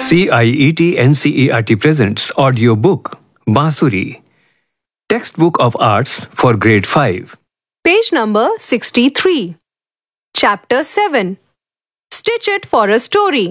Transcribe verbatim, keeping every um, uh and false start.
C I E T N C E R T presents audiobook Bansuri, textbook of arts for grade five. Page number sixty-three. Chapter seven. Stitch it for a story.